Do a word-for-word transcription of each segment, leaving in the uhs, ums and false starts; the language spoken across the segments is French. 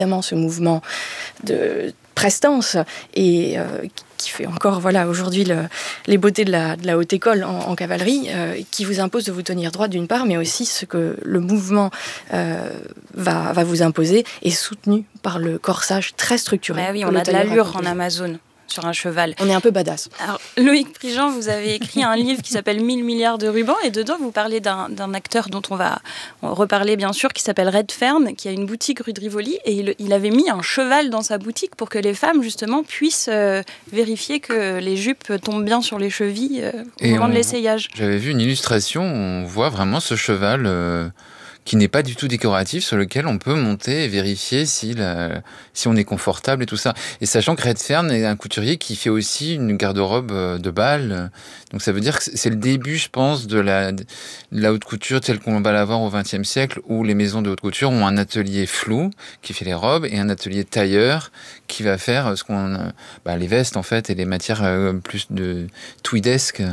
évidemment ce mouvement de prestance et euh, qui fait encore voilà, aujourd'hui le, les beautés de la, de la haute école en, en cavalerie, euh, qui vous impose de vous tenir droit d'une part, mais aussi ce que le mouvement euh, va, va vous imposer est soutenu par le corsage très structuré. Bah oui, on a de l'allure en Amazone. Sur un cheval. On est un peu badass. Alors, Loïc Prigent, vous avez écrit un livre qui s'appelle mille milliards de rubans et dedans vous parlez d'un, d'un acteur dont on va reparler bien sûr, qui s'appelle Redfern, qui a une boutique rue de Rivoli et il, il avait mis un cheval dans sa boutique pour que les femmes justement puissent euh, vérifier que les jupes tombent bien sur les chevilles euh, au et moment on, de l'essayage. J'avais vu une illustration où on voit vraiment ce cheval... Euh... qui n'est pas du tout décoratif, sur lequel on peut monter et vérifier si, la, si on est confortable et tout ça. Et sachant que Redfern est un couturier qui fait aussi une garde-robe de bal. Donc ça veut dire que c'est le début, je pense, de la, de la haute couture telle qu'on va l'avoir au vingtième siècle, où les maisons de haute couture ont un atelier flou qui fait les robes et un atelier tailleur qui va faire ce qu'on, bah, les vestes en fait et les matières euh, plus de tweedesque.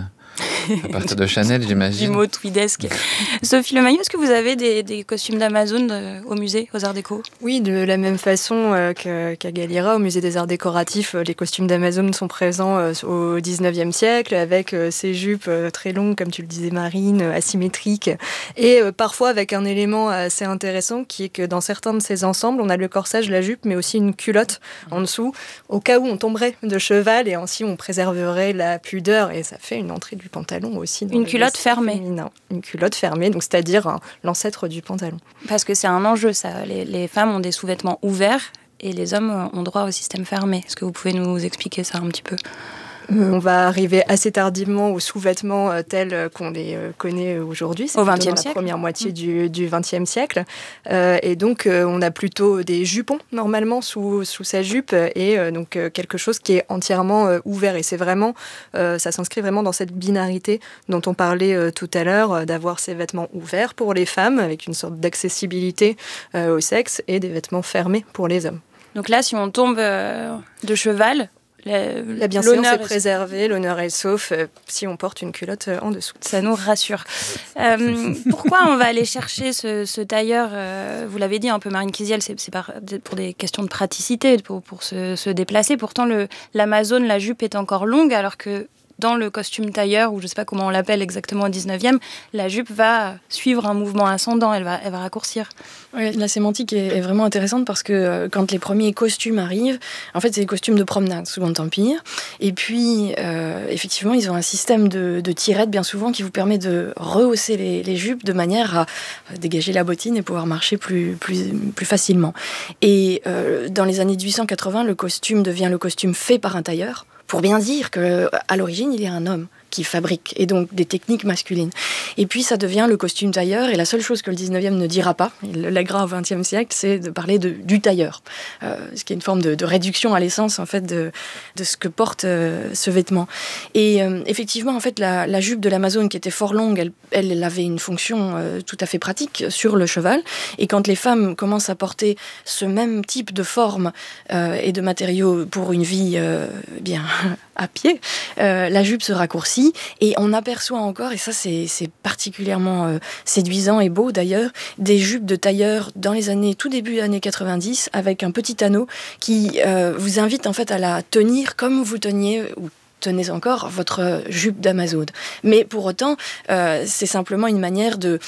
À partir de Chanel, j'imagine. Du mot tweedesque. Sophie Lemayeux, est-ce que vous avez des, des costumes d'Amazone euh, au musée, aux Arts Déco ? Oui, de la même façon euh, que, qu'à Galliera, au musée des Arts Décoratifs, euh, les costumes d'Amazone sont présents euh, au dix-neuvième siècle, avec euh, ces jupes euh, très longues, comme tu le disais Marine, euh, asymétriques, et euh, parfois avec un élément assez intéressant, qui est que dans certains de ces ensembles, on a le corsage, la jupe, mais aussi une culotte en dessous, au cas où on tomberait de cheval, et ainsi on préserverait la pudeur, et ça fait une entrée du pantalon aussi. Une culotte fermée. Féminin. Une culotte fermée, donc c'est-à-dire hein, l'ancêtre du pantalon. Parce que c'est un enjeu, ça. Les, les femmes ont des sous-vêtements ouverts et les hommes ont droit au système fermé. Est-ce que vous pouvez nous expliquer ça un petit peu ? On va arriver assez tardivement aux sous-vêtements euh, tels qu'on les euh, connaît aujourd'hui. C'est au vingtième siècle. La première moitié mmh. du, du vingtième siècle. Euh, et donc, euh, on a plutôt des jupons, normalement, sous, sous sa jupe. Et euh, donc, euh, quelque chose qui est entièrement euh, ouvert. Et c'est vraiment, euh, ça s'inscrit vraiment dans cette binarité dont on parlait euh, tout à l'heure, euh, d'avoir ces vêtements ouverts pour les femmes, avec une sorte d'accessibilité euh, au sexe, et des vêtements fermés pour les hommes. Donc là, si on tombe euh, de cheval... La, la bienséance est préservée, l'honneur est sauf euh, si on porte une culotte euh, en dessous. Ça nous rassure. Euh, pourquoi on va aller chercher ce, ce tailleur euh, vous l'avez dit un peu, Marine Kiziel, c'est, c'est par, pour des questions de praticité, pour, pour se, se déplacer. Pourtant, le, l'Amazone, la jupe est encore longue, alors que dans le costume tailleur, ou je ne sais pas comment on l'appelle exactement au dix-neuvième, la jupe va suivre un mouvement ascendant, elle va, elle va raccourcir. Oui, la sémantique est, est vraiment intéressante parce que euh, quand les premiers costumes arrivent, en fait, c'est des costumes de promenade, Second Empire. Et puis, euh, effectivement, ils ont un système de, de tirette, bien souvent, qui vous permet de rehausser les, les jupes de manière à dégager la bottine et pouvoir marcher plus, plus, plus facilement. Et euh, dans les années dix-huit cent quatre-vingts, le costume devient le costume fait par un tailleur, pour bien dire qu'à l'origine, il y a un homme qui fabrique, et donc des techniques masculines. Et puis ça devient le costume tailleur, et la seule chose que le dix-neuvième ne dira pas, il le lèguera au vingtième siècle, c'est de parler de, du tailleur, euh, ce qui est une forme de, de réduction à l'essence en fait de, de ce que porte euh, ce vêtement. Et euh, effectivement, en fait, la, la jupe de l'Amazone, qui était fort longue, elle, elle avait une fonction euh, tout à fait pratique sur le cheval, et quand les femmes commencent à porter ce même type de forme euh, et de matériaux pour une vie euh, bien à pied, euh, la jupe se raccourcit, et on aperçoit encore, et ça c'est, c'est particulièrement euh, séduisant et beau d'ailleurs, des jupes de tailleur dans les années, tout début des années quatre-vingt-dix, avec un petit anneau qui euh, vous invite en fait à la tenir comme vous teniez, ou tenez encore votre jupe d'Amazone. Mais pour autant, euh, c'est simplement une manière de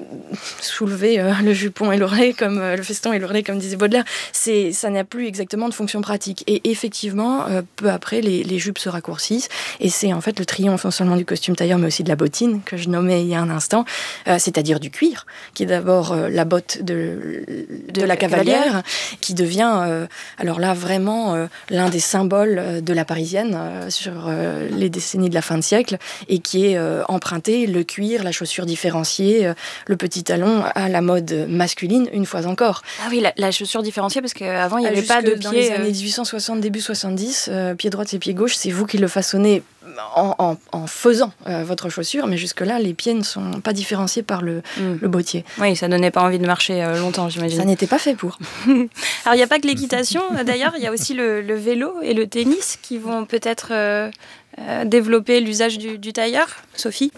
soulever euh, le jupon et l'ourlet, comme euh, le feston et l'ourlet, comme disait Baudelaire. C'est, ça n'a plus exactement de fonction pratique. Et effectivement, euh, peu après, les, les jupes se raccourcissent. Et c'est en fait le triomphe non seulement du costume tailleur, mais aussi de la bottine, que je nommais il y a un instant, euh, c'est-à-dire du cuir, qui est d'abord euh, la botte de, de, de la cavalière, cavalière, qui devient, euh, alors là, vraiment euh, l'un des symboles de la parisienne euh, sur Euh, les décennies de la fin de siècle, et qui est euh, emprunté, le cuir, la chaussure différenciée, euh, le petit talon à la mode masculine, une fois encore. Ah oui, la, la chaussure différenciée, parce qu'avant, il n'y ah, avait pas de pied... Dans les années dix-huit cent soixante, début soixante-dix, euh, pied droit et pied gauche, c'est vous qui le façonnez en, en, en faisant euh, votre chaussure, mais jusque-là, les pieds ne sont pas différenciés par le, mmh. le bottier. Oui, ça donnait pas envie de marcher euh, longtemps, j'imagine. Ça n'était pas fait pour. Alors, il n'y a pas que l'équitation, d'ailleurs, il y a aussi le, le vélo et le tennis qui vont peut-être euh, euh, développer l'usage du, du tailleur. Sophie Lemayeux ?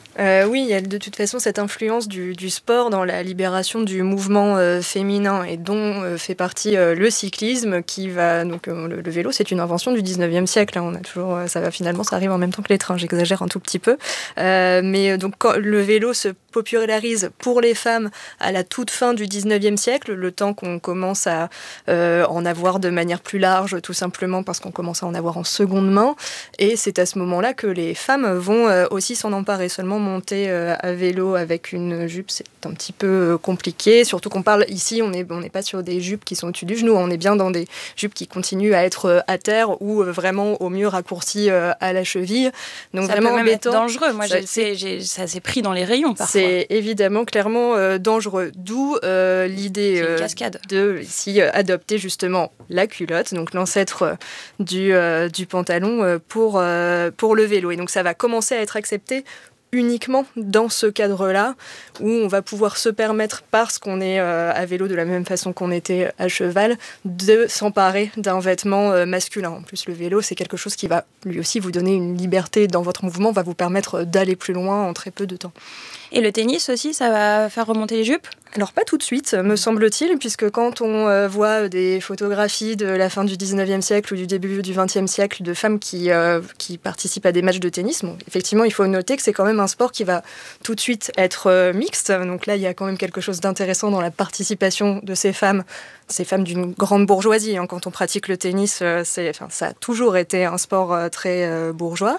Euh, oui, il y a de toute façon cette influence du, du sport dans la libération du mouvement euh, féminin et dont euh, fait partie euh, le cyclisme qui va donc euh, le, le vélo, c'est une invention du dix-neuvième siècle. Hein, on a toujours, ça va finalement, ça arrive en même temps que les trains. J'exagère un tout petit peu, euh, mais donc quand le vélo se popularise pour les femmes à la toute fin du dix-neuvième siècle, le temps qu'on commence à euh, en avoir de manière plus large, tout simplement parce qu'on commence à en avoir en seconde main, et c'est à ce moment-là que les femmes vont euh, aussi s'en emparer. Seulement monter euh, à vélo avec une jupe, c'est un petit peu euh, compliqué, surtout qu'on parle ici, on n'est on n'est pas sur des jupes qui sont au-dessus du genou, on est bien dans des jupes qui continuent à être euh, à terre ou euh, vraiment au mieux raccourcies euh, à la cheville. Donc ça vraiment peut même embêtant. Être dangereux. Moi, ça, j'ai, j'ai, ça s'est pris dans les rayons parfois. C'est évidemment clairement euh, dangereux. D'où euh, l'idée euh, de ici euh, adopter justement la culotte, donc l'ancêtre euh, du, euh, du pantalon euh, pour, euh, pour le vélo. Et donc ça va commencer à être accepté uniquement dans ce cadre-là, où on va pouvoir se permettre, parce qu'on est euh, à vélo de la même façon qu'on était à cheval, de s'emparer d'un vêtement euh, masculin. En plus, le vélo, c'est quelque chose qui va lui aussi vous donner une liberté dans votre mouvement, va vous permettre d'aller plus loin en très peu de temps. Et le tennis aussi, ça va faire remonter les jupes ? Alors pas tout de suite, me semble-t-il, puisque quand on euh, voit des photographies de la fin du dix-neuvième siècle ou du début du vingtième siècle de femmes qui, euh, qui participent à des matchs de tennis, bon, effectivement, il faut noter que c'est quand même un sport qui va tout de suite être euh, mixte. Donc là, il y a quand même quelque chose d'intéressant dans la participation de ces femmes, ces femmes d'une grande bourgeoisie. Hein. Quand on pratique le tennis, euh, c'est, enfin, ça a toujours été un sport euh, très euh, bourgeois.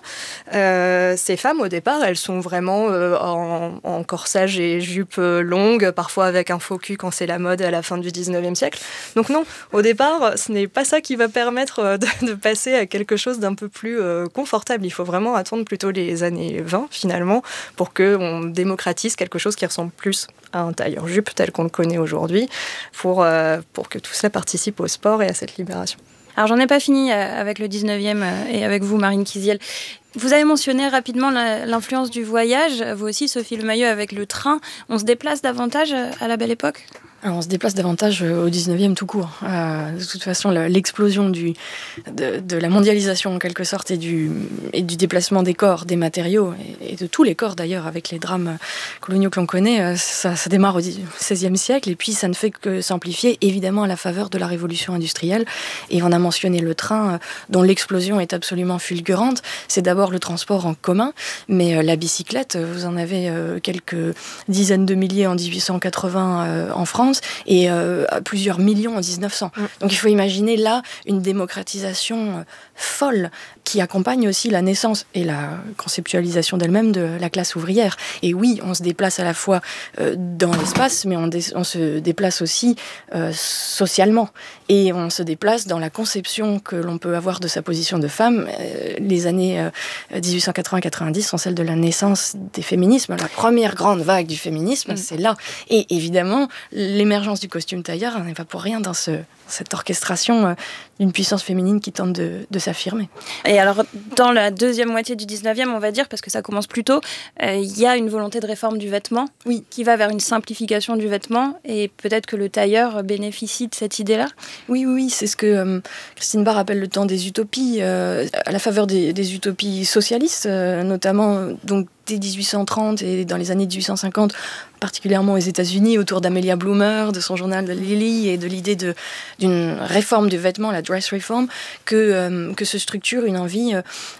Euh, ces femmes, au départ, elles sont vraiment euh, en, en corsage et jupe euh, longue, parfois avec un faux cul quand c'est la mode à la fin du dix-neuvième siècle. Donc non, au départ, ce n'est pas ça qui va permettre de, de passer à quelque chose d'un peu plus euh, confortable. Il faut vraiment attendre plutôt les années vingt, finalement, pour qu'on démocratise quelque chose qui ressemble plus à un tailleur-jupe tel qu'on le connaît aujourd'hui, pour, euh, pour que tout cela participe au sport et à cette libération. Alors, j'en ai pas fini avec le dix-neuvième et avec vous, Marine Kiziel. Vous avez mentionné rapidement l'influence du voyage. Vous aussi, Sophie Lemayeux, avec le train. On se déplace davantage à la Belle Époque ? Alors, on se déplace davantage au dix-neuvième tout court. Euh, de toute façon, l'explosion du, de, de la mondialisation, en quelque sorte, et du, et du déplacement des corps, des matériaux, et, et de tous les corps, d'ailleurs, avec les drames coloniaux que l'on connaît, ça, ça démarre au seizième siècle, et puis ça ne fait que s'amplifier, évidemment, à la faveur de la révolution industrielle. Et on a mentionné le train, dont l'explosion est absolument fulgurante. C'est d'abord le transport en commun, mais la bicyclette, vous en avez quelques dizaines de milliers en dix-huit cent quatre-vingts en France, et euh, plusieurs millions en dix-neuf cents. Mm. Donc il faut imaginer là une démocratisation euh, folle qui accompagne aussi la naissance et la conceptualisation d'elle-même de la classe ouvrière. Et oui, on se déplace à la fois euh, dans l'espace, mais on, dé- on se déplace aussi euh, socialement. Et on se déplace dans la conception que l'on peut avoir de sa position de femme. Euh, les années euh, dix-huit cent quatre-vingts quatre-vingt-dix sont celles de la naissance des féminismes. La première grande vague du féminisme, mm. c'est là. Et évidemment, l'émergence du costume tailleur n'est pas pour rien dans ce, cette orchestration euh, d'une puissance féminine qui tente de, de s'affirmer. Et alors, dans la deuxième moitié du dix-neuvième, on va dire, parce que ça commence plus tôt, il euh, y a une volonté de réforme du vêtement, oui, qui va vers une simplification du vêtement, et peut-être que le tailleur bénéficie de cette idée-là. Oui, oui, oui, c'est ce que euh, Christine Barr appelle le temps des utopies, euh, à la faveur des, des utopies socialistes, euh, notamment donc dès dix-huit cent trente et dans les années dix-huit cent cinquante, particulièrement aux États-Unis, autour d'Amelia Bloomer, de son journal Lily, et de l'idée de, d'une réforme du vêtement, la dress reform, que, euh, que se structure une envie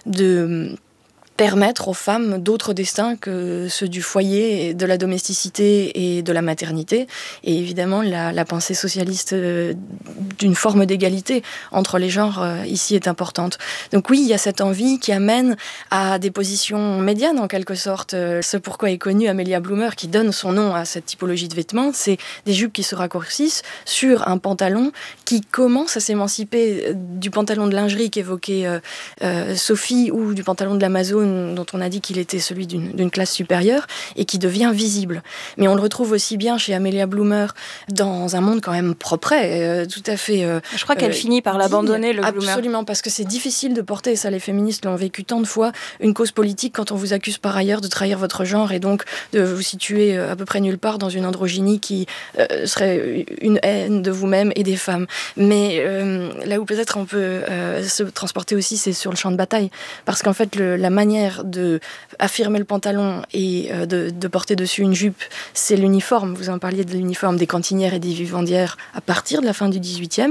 de permettre aux femmes d'autres destins que ceux du foyer, de la domesticité et de la maternité. Et évidemment, la, la pensée socialiste euh, d'une forme d'égalité entre les genres euh, ici est importante. Donc oui, il y a cette envie qui amène à des positions médianes, en quelque sorte. Euh, ce pourquoi est connue Amelia Bloomer, qui donne son nom à cette typologie de vêtements, c'est des jupes qui se raccourcissent sur un pantalon qui commence à s'émanciper du pantalon de lingerie qu'évoquait euh, euh, Sophie, ou du pantalon de l'Amazon, dont on a dit qu'il était celui d'une, d'une classe supérieure, et qui devient visible. Mais on le retrouve aussi bien chez Amelia Bloomer, dans un monde quand même propre, euh, tout à fait... Euh, Je crois qu'elle euh, finit par l'abandonner, le Bloomer. Absolument, parce que c'est difficile de porter, ça les féministes l'ont vécu tant de fois, une cause politique quand on vous accuse par ailleurs de trahir votre genre, et donc de vous situer à peu près nulle part dans une androgynie qui euh, serait une haine de vous-même et des femmes. Mais euh, là où peut-être on peut euh, se transporter aussi, c'est sur le champ de bataille, parce qu'en fait, le, la manière manière de affirmer le pantalon et euh, de, de porter dessus une jupe, c'est l'uniforme. Vous en parliez de l'uniforme des cantinières et des vivandières à partir de la fin du dix-huitième.